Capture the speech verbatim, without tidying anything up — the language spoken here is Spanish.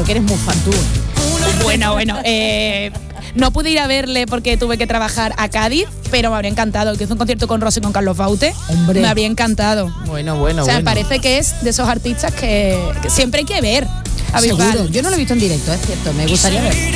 seguro que eres muy fan tú. Bueno, bueno, eh, no pude ir a verle porque tuve que trabajar a Cádiz, pero me habría encantado. Que hizo un concierto con Rosy y con Carlos Baute. Hombre. Me habría encantado. Bueno, bueno, o sea, bueno. me parece que es de esos artistas que, que siempre hay que ver. A Seguro, Bisbal. yo no lo he visto en directo, es cierto, me gustaría ver.